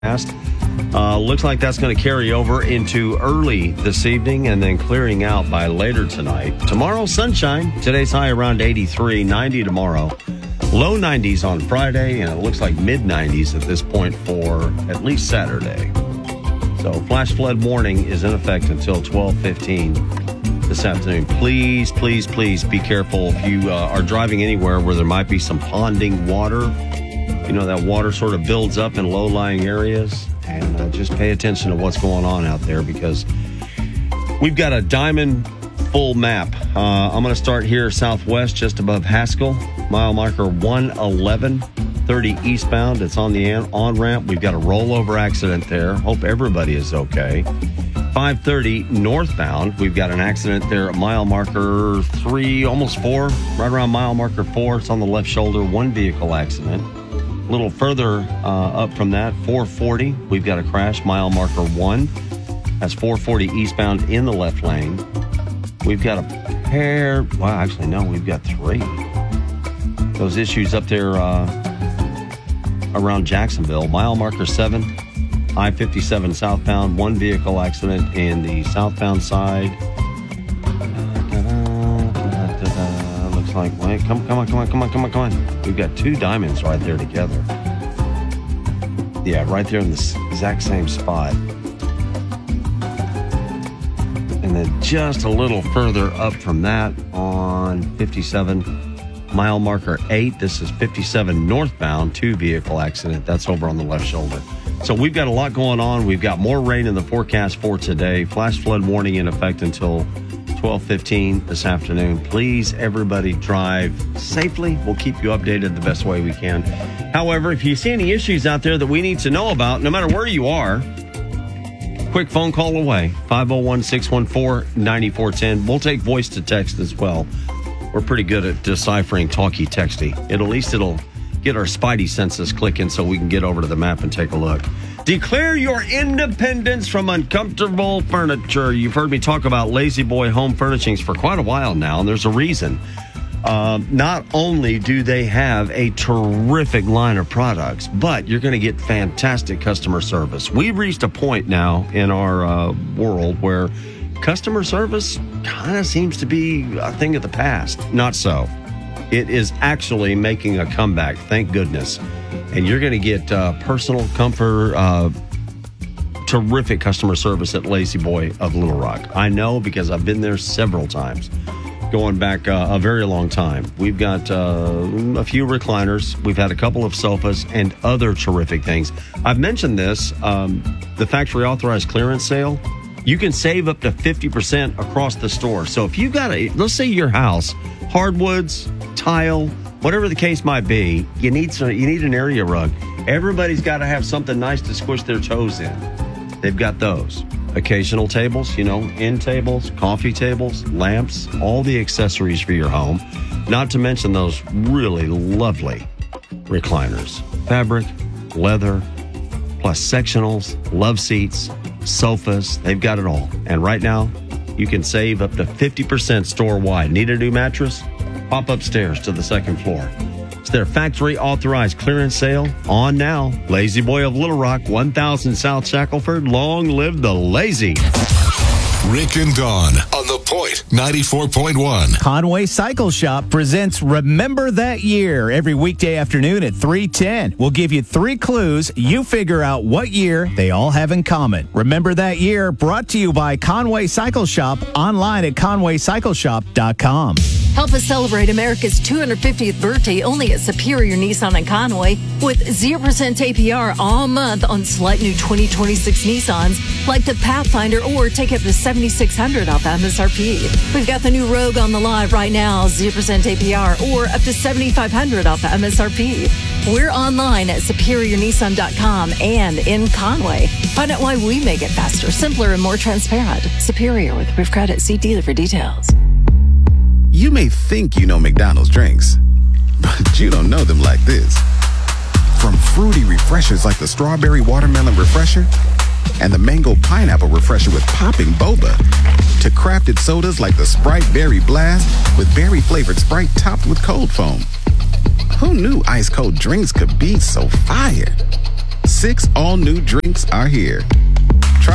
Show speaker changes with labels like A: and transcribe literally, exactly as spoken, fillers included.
A: Uh, looks like that's going to carry over into early this evening and then clearing out by later tonight. Tomorrow, sunshine. Today's high around eighty-three, ninety tomorrow. Low nineties on Friday, and it looks like mid nineties at this point for at least Saturday. So flash flood warning is in effect until twelve fifteen this afternoon. Please, please, please be careful if you uh, are driving anywhere where there might be some ponding water. You know, that water sort of builds up in low-lying areas. And uh, just pay attention to what's going on out there because we've got a diamond full map. Uh, I'm going to start here southwest just above Haskell. Mile marker one eleven, thirty eastbound. It's on the on-ramp. We've got a rollover accident there. Hope everybody is okay. five thirty northbound. We've got an accident there at mile marker three, almost four, right around mile marker four. It's on the left shoulder. One vehicle accident. A little further uh, up from that, four forty, we've got a crash, mile marker one. That's four forty eastbound in the left lane. We've got a pair, well, actually, no, we've got three. Those issues up there uh, around Jacksonville, mile marker seven, I fifty-seven southbound, one vehicle accident in the southbound side. Like, wait, come, come on, come on, come on, come on, come on. We've got two diamonds right there together. Yeah, right there in the exact same spot. And then just a little further up from that on fifty-seven, mile marker eight. This is fifty-seven northbound, two vehicle accident. That's over on the left shoulder. So we've got a lot going on. We've got more rain in the forecast for today. Flash flood warning in effect until twelve fifteen this afternoon. Please, everybody, drive safely. We'll keep you updated the best way we can. However, if you see any issues out there that we need to know about, no matter where you are, quick phone call away, five oh one, six one four, nine four one oh. We'll take voice to text as well. We're pretty good at deciphering talkie texty. It, at least it'll get our spidey senses clicking so we can get over to the map and take a look. Declare your independence from uncomfortable furniture. You've heard me talk about Lazy Boy Home Furnishings for quite a while now, and there's a reason. Uh, not only do they have a terrific line of products, but you're going to get fantastic customer service. We've reached a point now in our uh, world where customer service kind of seems to be a thing of the past. Not so. It is actually making a comeback, thank goodness. And you're going to get uh, personal comfort, uh, terrific customer service at Lazy Boy of Little Rock. I know because I've been there several times, going back uh, a very long time. We've got uh, a few recliners. We've had a couple of sofas and other terrific things. I've mentioned this, um, the factory authorized clearance sale. You can save up to fifty percent across the store. So if you've got a, let's say your house, hardwoods, tile, whatever the case might be, you need some, you need an area rug. Everybody's got to have something nice to squish their toes in. They've got those. Occasional tables, you know, end tables, coffee tables, lamps, all the accessories for your home. Not to mention those really lovely recliners. Fabric, leather, plus sectionals, love seats, sofas. They've got it all. And right now, you can save up to fifty percent store-wide. Need a new mattress? Pop upstairs to the second floor. It's their factory authorized clearance sale on now. Lazy Boy of Little Rock, one thousand South Shackelford. Long live the lazy.
B: Rick and Dawn on The Point ninety-four point one.
C: Conway Cycle Shop presents Remember That Year every weekday afternoon at three ten. We'll give you three clues. You figure out what year they all have in common. Remember That Year, brought to you by Conway Cycle Shop, online at conway cycle shop dot com.
D: Help us celebrate America's two hundred fiftieth birthday only at Superior Nissan in Conway with zero percent A P R all month on select new twenty twenty-six Nissans like the Pathfinder, or take up to seventy-six hundred dollars off M S R P. We've got the new Rogue on the lot right now, zero percent A P R or up to seventy-five hundred dollars off M S R P. We're online at superior nissan dot com and in Conway. Find out why we make it faster, simpler, and more transparent. Superior with approved credit. See dealer for details.
E: You may think you know McDonald's drinks, but you don't know them like this. From fruity refreshers like the Strawberry Watermelon Refresher and the Mango Pineapple Refresher with popping boba, to crafted sodas like the Sprite Berry Blast with berry-flavored Sprite topped with cold foam. Who knew ice-cold drinks could be so fire? Six all-new drinks are here.